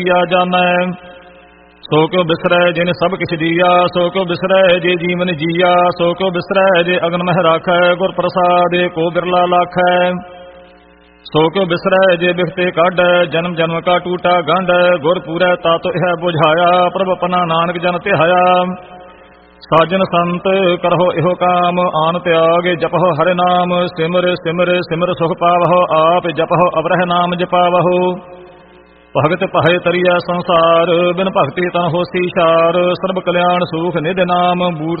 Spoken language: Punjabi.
ਕੀਆ ਜਾਣੈ। ਸੋ ਕਿਉ ਬਿਸਰੈ ਜਿਨ ਸਭ ਕਿਛ ਦੀਆ, ਸੋ ਕਿਉ ਬਿਸਰੈ ਜੇ ਜੀਵਨ ਜੀਆ, ਸੋ ਕਿਉ ਬਿਸਰੈ ਜੇ ਅਗਨ ਮਹਿ ਰਾਖੈ, ਗੁਰ ਪ੍ਰਸਾਦਿ ਕੋ ਬਿਰਲਾ ਲਾਖੈ। ਸੋ ਕਿਉ ਬਿਸਰੈ ਜੇ ਬਿਖਤੇ ਕਾਢੈ, ਜਨਮ ਜਨਮ ਕਾ ਟੂਟਾ ਗੰਢ, ਗੁਰ ਪੂਰੈ ਤਾਤੁ ਇਹ ਬੁਝਾਇਆ, ਪ੍ਰਭ ਆਪਣਾ ਨਾਨਕ ਜਨ ਧਿਆਇਆ। ਸਾਜਨ ਸੰਤ ਕਰਹੁ ਇਹੋ ਕਾਮ, ਆਨ ਤਿਆਗ ਜਪਹੁ ਹਰਿ ਨਾਮ, ਸਿਮਰ ਸਿਮਰ ਸਿਮਰ ਸੁਖ ਪਾਵਹੁ, ਆਪ ਜਪਹੁ ਅਵਰਹਿ ਨਾਮ ਜਪਾਵਹੁ। ਭਗਤ ਪਹੈ ਤਰੀਐ ਸੰਸਾਰ, ਬਿਨ ਭਗਤੀ ਤਨ ਹੋਸੀ ਛਾਰ, ਸਰਬ ਕਲਿਆਣ ਸੂਖ ਨਿਧ ਨਾਮ, ਬੂਰ